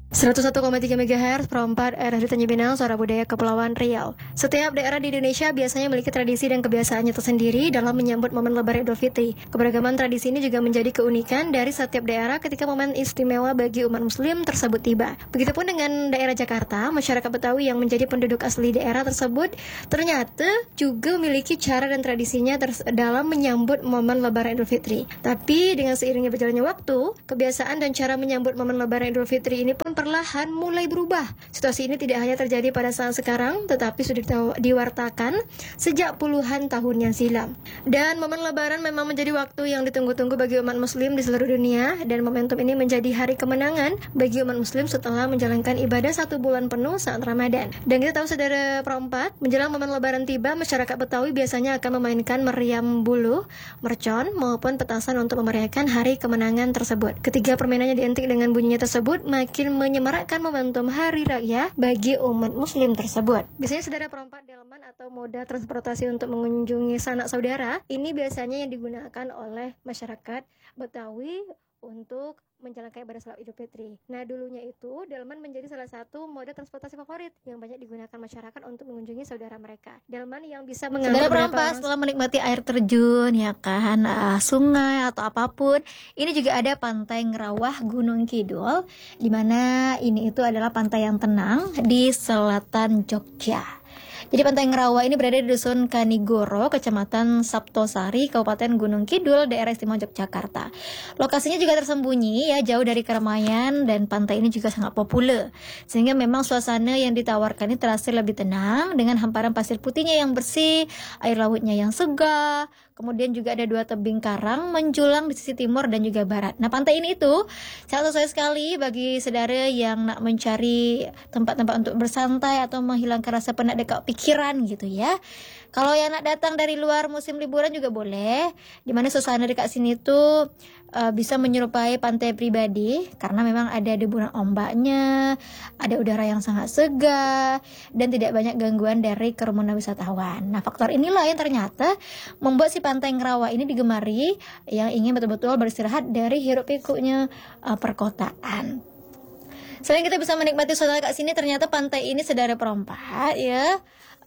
101,3 MHz per 4 RRI Tanjung Pinang, Suara Budaya Kepulauan Riau. Setiap daerah di Indonesia biasanya memiliki tradisi dan kebiasaannya tersendiri dalam menyambut momen Lebaran Idul Fitri. Keberagaman tradisi ini juga menjadi keunikan dari setiap daerah ketika momen istimewa bagi umat muslim tersebut tiba. Begitupun dengan daerah Jakarta, masyarakat Betawi yang menjadi penduduk asli daerah tersebut ternyata juga memiliki cara dan tradisinya dalam menyambut momen Lebaran Idul Fitri. Tapi dengan seiringnya berjalannya waktu, kebiasaan dan cara menyambut momen Lebaran Idul Fitri ini pun perlahan mulai berubah. Situasi ini tidak hanya terjadi pada saat sekarang, tetapi sudah diwartakan sejak puluhan tahun yang silam. Dan momen Lebaran memang menjadi waktu yang ditunggu-tunggu bagi umat muslim di seluruh dunia, dan momentum ini menjadi hari kemenangan bagi umat muslim setelah menjalankan ibadah 1 bulan penuh saat Ramadan. Dan kita tahu saudara perempat, menjelang momen Lebaran tiba, masyarakat Betawi biasanya akan memainkan meriam buluh, mercon, maupun petasan untuk memeriahkan hari kemenangan tersebut. Ketiga permainannya diantik dengan bunyinya tersebut makin menyemarakkan momentum Hari Raya bagi umat muslim tersebut. Biasanya saudara perempat delman atau moda transportasi untuk mengunjungi sanak saudara, ini biasanya yang digunakan oleh masyarakat Betawi untuk menjalankan ibadah salat Idul Fitri. Nah, dulunya itu delman menjadi salah satu moda transportasi favorit yang banyak digunakan masyarakat untuk mengunjungi saudara mereka. Delman yang bisa mengangkut Saudara perempat, setelah menikmati air terjun, ya kan, sungai atau apapun, ini juga ada Pantai Ngerawah Gunung Kidul, di mana ini itu adalah pantai yang tenang di selatan Jogja. Jadi Pantai Ngerawah ini berada di Dusun Kanigoro, Kecamatan Saptosari, Kabupaten Gunung Kidul, Daerah Istimewa Yogyakarta. Lokasinya juga tersembunyi ya, jauh dari keramaian, dan pantai ini juga sangat populer. Sehingga memang suasana yang ditawarkan ini terasa lebih tenang dengan hamparan pasir putihnya yang bersih, air lautnya yang segar. Kemudian juga ada 2 tebing karang menjulang di sisi timur dan juga barat. Nah, pantai ini itu sangat sesuai sekali bagi saudara yang nak mencari tempat-tempat untuk bersantai atau menghilangkan rasa penat dekat pikiran gitu ya. Kalau yang nak datang dari luar musim liburan juga boleh, dimana suasana dekat sini tuh bisa menyerupai pantai pribadi karena memang ada deburan ombaknya, ada udara yang sangat segar, dan tidak banyak gangguan dari kerumunan wisatawan. Nah, faktor inilah yang ternyata membuat si Pantai Ngerawah ini digemari yang ingin betul-betul beristirahat dari hiruk-pikuknya perkotaan. Selain kita bisa menikmati suasana kat sini, ternyata pantai ini saudara perempat ya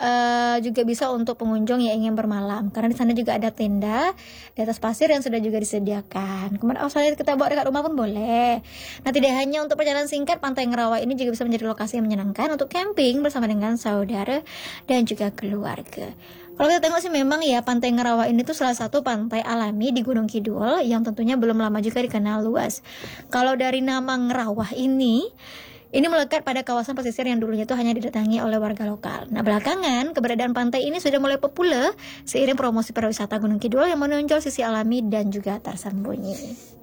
juga bisa untuk pengunjung yang ingin bermalam, karena di sana juga ada tenda di atas pasir yang sudah juga disediakan. Kemudian misalnya kita bawa dekat rumah pun boleh. Nah, tidak hanya untuk perjalanan singkat, Pantai Ngerawah ini juga bisa menjadi lokasi yang menyenangkan untuk camping bersama dengan saudara dan juga keluarga. Kalau kita tengok sih memang ya, Pantai Ngerawah ini tuh salah satu pantai alami di Gunung Kidul yang tentunya belum lama juga dikenal luas. Kalau dari nama Ngerawah ini melekat pada kawasan pesisir yang dulunya itu hanya didatangi oleh warga lokal. Nah, belakangan keberadaan pantai ini sudah mulai populer seiring promosi pariwisata Gunung Kidul yang menonjol sisi alami dan juga tersembunyi.